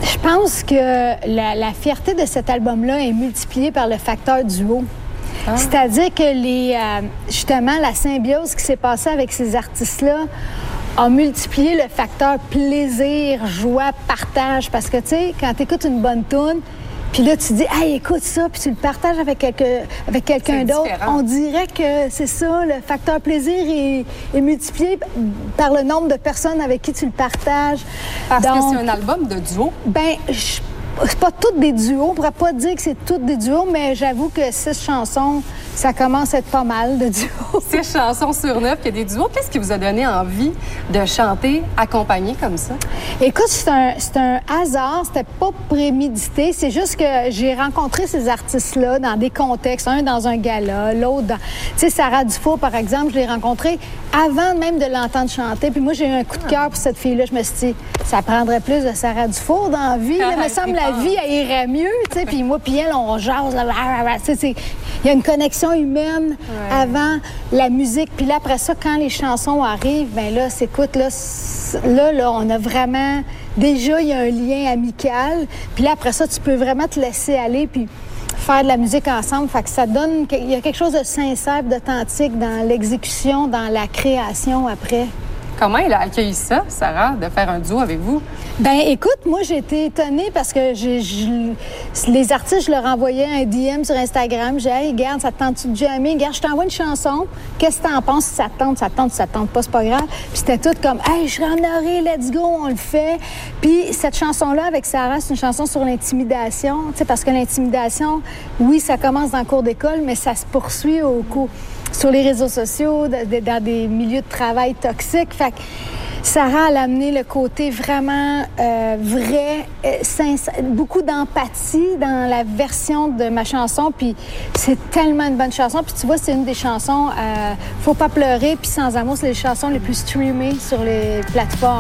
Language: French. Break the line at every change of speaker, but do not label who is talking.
Je pense que la fierté de cet album-là est multipliée par le facteur duo. Ah. C'est-à-dire que justement, la symbiose qui s'est passée avec ces artistes-là a multiplié le facteur plaisir, joie, partage. Parce que, tu sais, quand tu écoutes une bonne toune, puis là, tu dis, hey, écoute ça, puis tu le partages avec quelqu'un d'autre. On dirait que c'est ça, le facteur plaisir est multiplié par le nombre de personnes avec qui tu le partages.
Parce que c'est un album de duo?
Ben, c'est pas toutes des duos. On pourrait pas dire que c'est toutes des duos, mais j'avoue que 6 chansons, ça commence à être pas mal de duos.
6 chansons sur 9, il y a des duos. Qu'est-ce qui vous a donné envie de chanter accompagné comme ça?
Écoute, c'est un hasard. C'était pas prémédité. C'est juste que j'ai rencontré ces artistes-là dans des contextes. Un dans un gala, l'autre dans... Tu sais, Sarah Dufour, par exemple, je l'ai rencontrée avant même de l'entendre chanter. Puis moi, j'ai eu un coup de cœur pour cette fille-là. Je me suis dit, ça prendrait plus de Sarah Dufour dans la vie. Il me semble la vie, elle irait mieux. Tu sais, puis moi, puis elle, on jase. Il y a une connexion humaine avant la musique. Puis là, après ça, quand les chansons arrivent, bien là, là, on a vraiment... Déjà, il y a un lien amical. Puis là, après ça, tu peux vraiment te laisser aller puis faire de la musique ensemble. Fait que ça donne... Il y a quelque chose de sincère, d'authentique dans l'exécution, dans la création après.
Comment elle a accueilli ça, Sarah, de faire un duo avec vous?
Ben écoute, moi, j'ai été étonnée parce que les artistes, je leur envoyais un DM sur Instagram. J'ai dit, hey, regarde, ça te tente-tu de jammer? Regarde, je t'envoie une chanson. Qu'est-ce que t'en penses? Si ça te tente, ça te tente, si ça te tente pas, c'est pas grave. Puis c'était tout comme, hey, je suis honorée, let's go, on le fait. Puis cette chanson-là, avec Sarah, c'est une chanson sur l'intimidation. Tu sais, parce que l'intimidation, oui, ça commence dans le cours d'école, mais ça se poursuit au cours. Sur les réseaux sociaux, dans des milieux de travail toxiques. Fait que Sarah, elle a amené le côté vraiment vrai, sincère, beaucoup d'empathie dans la version de ma chanson. Puis c'est tellement une bonne chanson. Puis tu vois, c'est une des chansons Faut pas pleurer, puis Sans amour, c'est les chansons les plus streamées sur les plateformes.